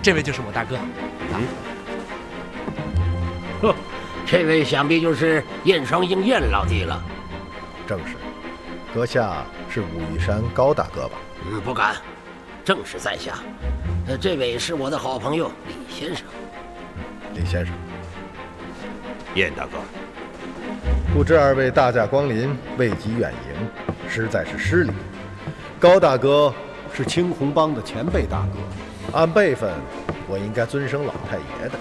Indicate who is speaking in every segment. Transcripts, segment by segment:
Speaker 1: 这位就是我大哥。
Speaker 2: 呵，这位想必就是燕双鹰燕老弟了。
Speaker 3: 正是，阁下是武夷山高大哥吧？
Speaker 2: 不敢，正是在下。这位是我的好朋友李先生。
Speaker 3: 李先生，
Speaker 4: 燕大哥，
Speaker 3: 不知二位大驾光临，未及远迎，实在是失礼。高大哥
Speaker 5: 是青红帮的前辈大哥，
Speaker 3: 按辈分，我应该尊称老太爷的。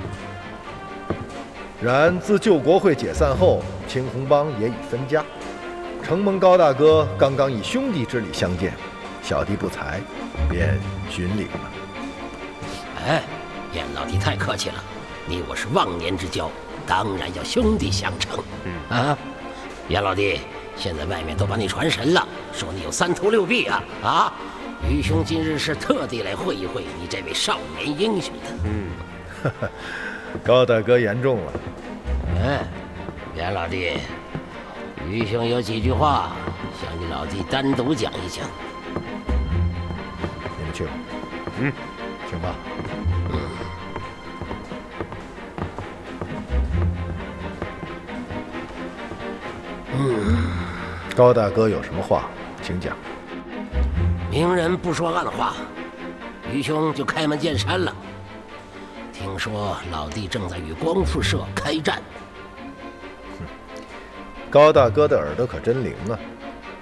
Speaker 3: 然自救国会解散后，青红帮也已分家。承蒙高大哥刚刚以兄弟之礼相见，小弟不才，便巡礼了。
Speaker 2: 哎，燕老弟太客气了，你我是忘年之交，当然要兄弟相称。燕老弟，现在外面都把你传神了，说你有3头6臂啊！愚兄今日是特地来会一会你这位少年英雄的。
Speaker 3: 高大哥言重了。
Speaker 2: 燕老弟，愚兄有几句话向你老弟单独讲一讲。
Speaker 3: 你们去吧。请吧。高大哥有什么话，请讲。
Speaker 2: 明人不说暗话，愚兄就开门见山了。听说老弟正在与光复社开战。
Speaker 3: 高大哥的耳朵可真灵啊！